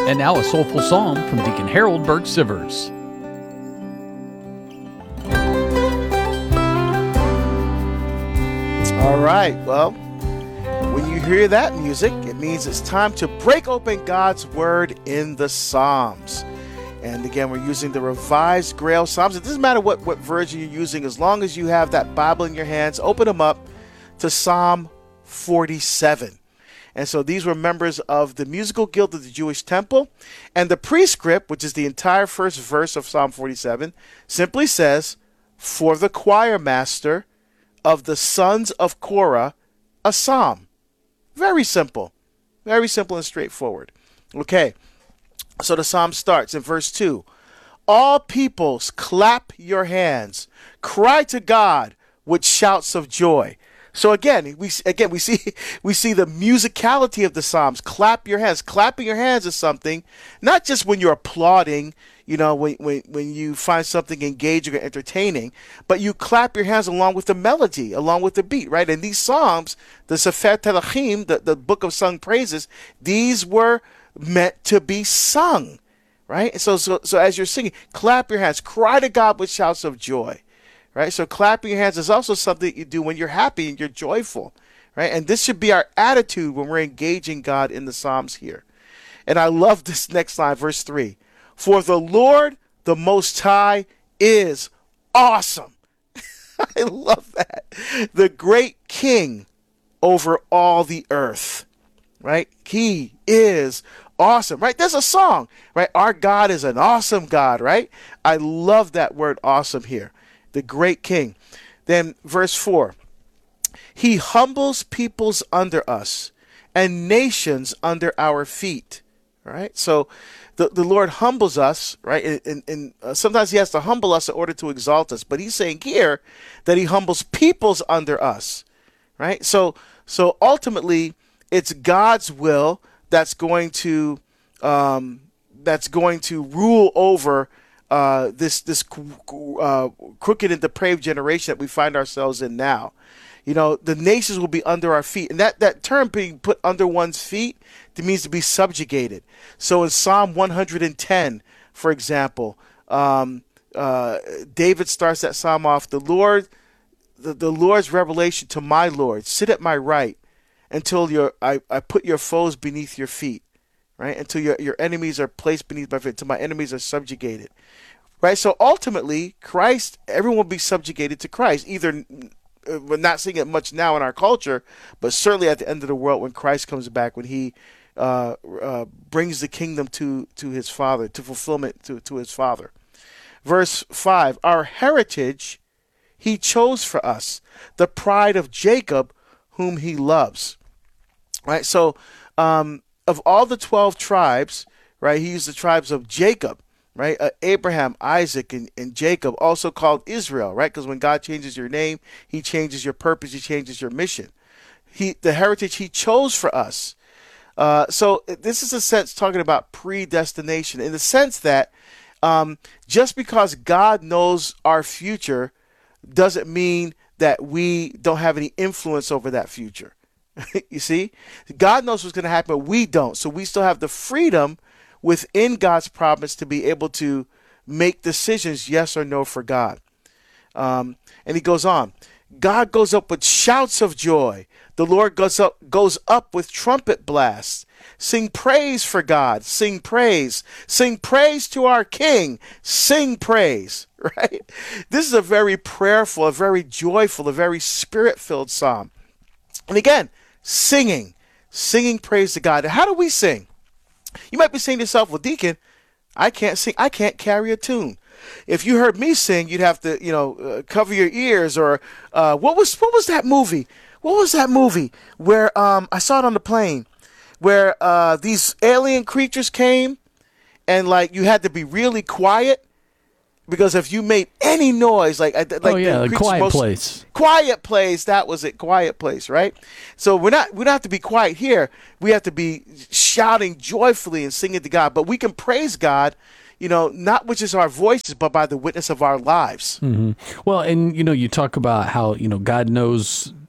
And now a soulful psalm from Deacon Harold Burke Sivers. All right, well, when you hear that music, it means it's time to break open God's Word in the Psalms. And again, we're using the Revised Grail Psalms. It doesn't matter what version you're using, as long as you have that Bible in your hands, open them up to Psalm 47. And so these were members of the musical guild of the Jewish temple. And the prescript, which is the entire first verse of Psalm 47, simply says, "For the choir master of the sons of Korah, a psalm." Very simple and straightforward. Okay, so the psalm starts in verse 2. "All peoples, clap your hands. Cry to God with shouts of joy." So again, we see the musicality of the Psalms. Clap your hands. Clapping your hands is something, not just when you're applauding, when you find something engaging or entertaining, but you clap your hands along with the melody, along with the beat, right? And these Psalms, the Sefer Telachim, the book of sung praises, these were meant to be sung, right? So as you're singing, clap your hands. Cry to God with shouts of joy. Right? So clapping your hands is also something you do when you're happy and you're joyful, right? And this should be our attitude when we're engaging God in the Psalms here. And I love this next line, verse 3. "For the Lord, the Most High, is awesome." I love that. "The great King over all the earth," right? He is awesome, right? There's a song, right? Our God is an awesome God, right? I love that word awesome here. The great King. Then verse 4, "He humbles peoples under us and nations under our feet." Right? So the Lord humbles us, right? And sometimes he has to humble us in order to exalt us. But he's saying here that he humbles peoples under us. Right? So ultimately it's God's will that's going to rule over this crooked and depraved generation that we find ourselves in now. The nations will be under our feet. And that term, being put under one's feet, it means to be subjugated. So in Psalm 110, for example, David starts that psalm off, the Lord's revelation to my Lord, sit at my right until I put your foes beneath your feet. Right? Until your enemies are placed beneath my feet, until my enemies are subjugated. Right? So ultimately, Christ, everyone will be subjugated to Christ. Either, we're not seeing it much now in our culture, but certainly at the end of the world when Christ comes back, when he brings the kingdom to his Father, to fulfillment to his Father. Verse 5, "Our heritage he chose for us, the pride of Jacob, whom he loves." Right? So, of all the 12 tribes, right, he used the tribes of Jacob, right, Abraham, Isaac, and Jacob, also called Israel, right, because when God changes your name, he changes your purpose, he changes your mission. The heritage he chose for us. So this is a sense talking about predestination, in the sense that just because God knows our future doesn't mean that we don't have any influence over that future. You see, God knows what's going to happen, but we don't. So we still have the freedom within God's promise to be able to make decisions, yes or no, for God. And he goes on. "God goes up with shouts of joy. The Lord goes up with trumpet blasts. Sing praise for God. Sing praise. Sing praise to our King. Sing praise." Right? This is a very prayerful, a very joyful, a very spirit-filled psalm. And again, singing praise to God. And how do we sing? You might be saying to yourself, "Well, Deacon, I can't sing. I can't carry a tune." If you heard me sing, you'd have to, cover your ears. Or what was that movie? What was that movie where I saw it on the plane, where these alien creatures came, and you had to be really quiet? Because if you made any noise, like Quiet Place. Quiet Place, that was it, Quiet Place, right? So we don't have to be quiet here. We have to be shouting joyfully and singing to God. But we can praise God, not with just our voices, but by the witness of our lives. Mm-hmm. Well, and you talk about how God knows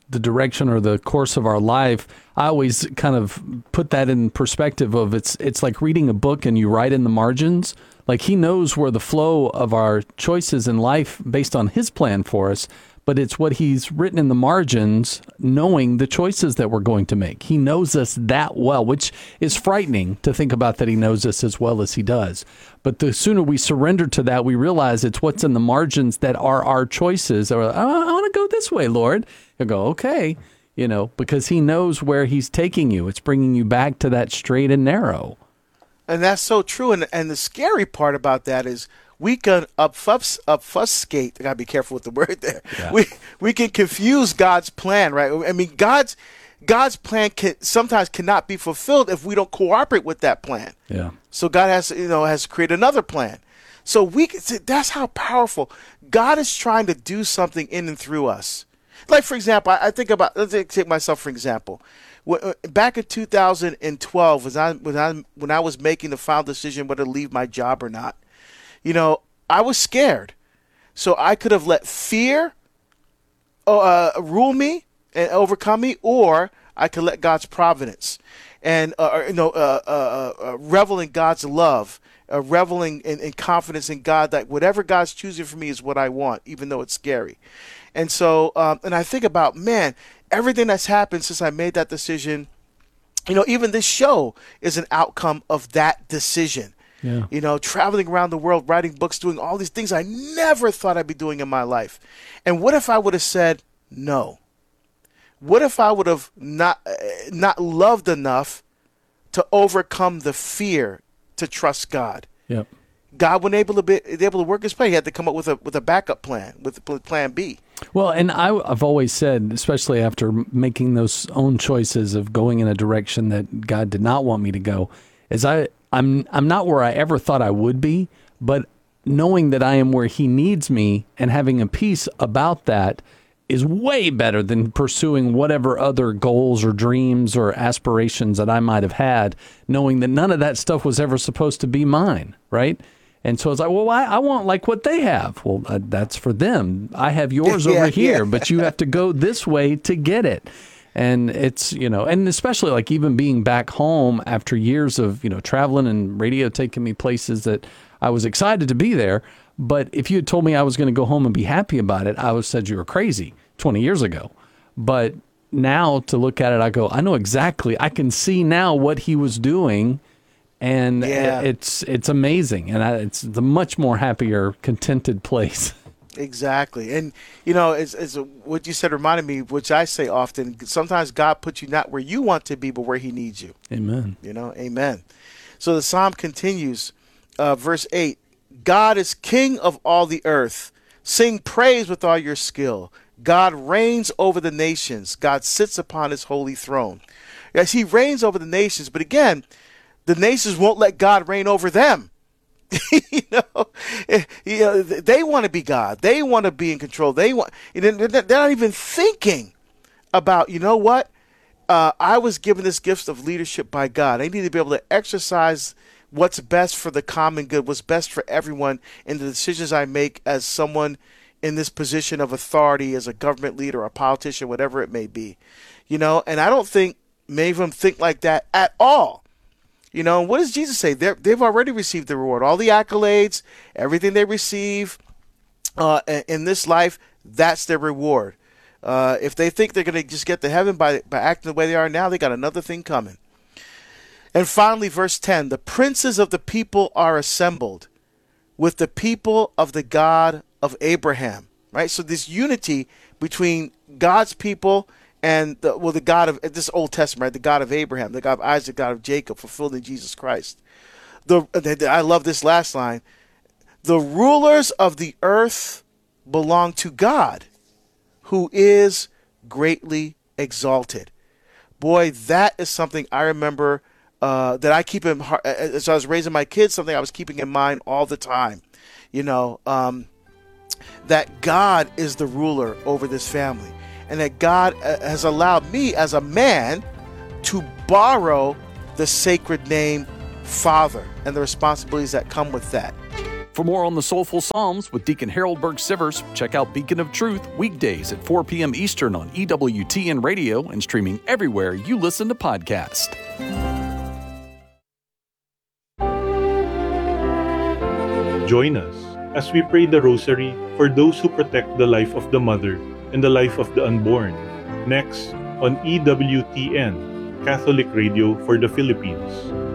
the direction or the course of our life, I always kind of put that in perspective of it's like reading a book and you write in the margins. Like he knows where the flow of our choices in life based on his plan for us, but it's what he's written in the margins, knowing the choices that we're going to make. He knows us that well, which is frightening to think about that he knows us as well as he does. But the sooner we surrender to that, we realize it's what's in the margins that are our choices. Or, I want to go this way, Lord. He'll go, okay, because he knows where he's taking you. It's bringing you back to that straight and narrow. And that's so true. And the scary part about that is we can obfuscate. I gotta be careful with the word there. Yeah. We can confuse God's plan, right? I mean, God's plan sometimes cannot be fulfilled if we don't cooperate with that plan. Yeah. So God has created another plan. So that's how powerful God is trying to do something in and through us. Like, for example, let's take myself for example. Back in 2012, when I was making the final decision whether to leave my job or not, I was scared. So I could have let fear rule me and overcome me, or I could let God's providence and revel in God's love, reveling in confidence in God that whatever God's choosing for me is what I want, even though it's scary. And so, and I think about, man, everything that's happened since I made that decision, even this show is an outcome of that decision. Yeah. Traveling around the world, writing books, doing all these things I never thought I'd be doing in my life. And what if I would have said no? What if I would have not loved enough to overcome the fear to trust God? Yep. God wasn't able to work his plan. He had to come up with a backup plan, with plan B. Well, and I've always said, especially after making those own choices of going in a direction that God did not want me to go, is I'm not where I ever thought I would be, but knowing that I am where he needs me and having a peace about that is way better than pursuing whatever other goals or dreams or aspirations that I might have had, knowing that none of that stuff was ever supposed to be mine, right? And so it's like, well, I want like what they have. Well, that's for them. I have yours over here, but you have to go this way to get it. And it's, and especially like even being back home after years of, traveling and radio taking me places that I was excited to be there. But if you had told me I was going to go home and be happy about it, I would have said you were crazy 20 years ago. But now to look at it, I go, I know exactly. I can see now what he was doing. And it's amazing. And it's the much more happier, contented place. Exactly. And, it's what you said reminded me, which I say often, sometimes God puts you not where you want to be, but where he needs you. Amen. Amen. So the psalm continues, verse 8, God is king of all the earth. Sing praise with all your skill. God reigns over the nations. God sits upon his holy throne. Yes, he reigns over the nations, but again, the nations won't let God reign over them. They want to be God. They want to be in control. They're not even thinking about, I was given this gift of leadership by God. I need to be able to exercise what's best for the common good, what's best for everyone in the decisions I make as someone in this position of authority, as a government leader, a politician, whatever it may be. And I don't think many of them think like that at all. What does Jesus say? They've already received the reward. All the accolades, everything they receive in this life, that's their reward. If they think they're going to just get to heaven by acting the way they are now, they got another thing coming. And finally, verse 10, the princes of the people are assembled with the people of the God of Abraham. Right? So this unity between God's people and the God of this Old Testament, right? The God of Abraham, the God of Isaac, the God of Jacob, fulfilled in Jesus Christ. I love this last line. The rulers of the earth belong to God, who is greatly exalted. Boy, that is something I remember that I keep in heart. As I was raising my kids, something I was keeping in mind all the time. That God is the ruler over this family. And that God has allowed me as a man to borrow the sacred name Father and the responsibilities that come with that. For more on the Soulful Psalms with Deacon Harold Burke-Sivers, check out Beacon of Truth weekdays at 4 p.m. Eastern on EWTN Radio and streaming everywhere you listen to podcasts. Join us as we pray the Rosary for those who protect the life of the mother and the life of the unborn. Next on EWTN, Catholic Radio for the Philippines.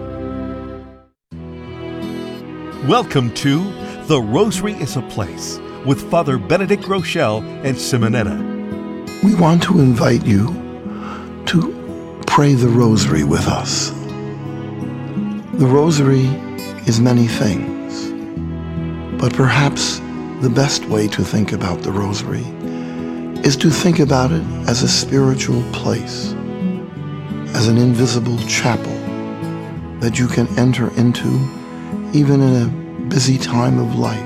Welcome to The Rosary is a Place with Father Benedict Rochelle and Simonetta. We want to invite you to pray the Rosary with us. The Rosary is many things, but perhaps the best way to think about the Rosary is to think about it as a spiritual place, as an invisible chapel that you can enter into even in a busy time of life.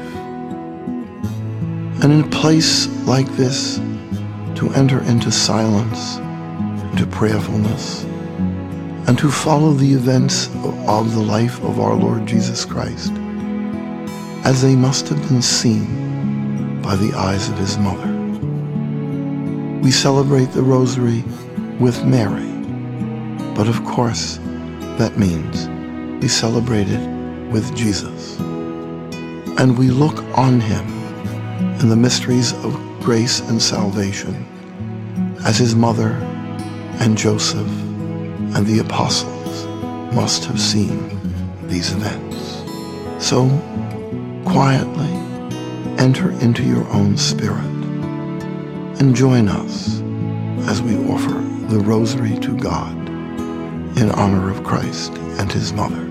And in a place like this, to enter into silence, into prayerfulness, and to follow the events of the life of our Lord Jesus Christ as they must have been seen by the eyes of his mother. We celebrate the Rosary with Mary, but of course, that means we celebrate it with Jesus. And we look on him in the mysteries of grace and salvation as his mother and Joseph and the apostles must have seen these events. So, quietly enter into your own spirit and join us as we offer the Rosary to God in honor of Christ and his mother.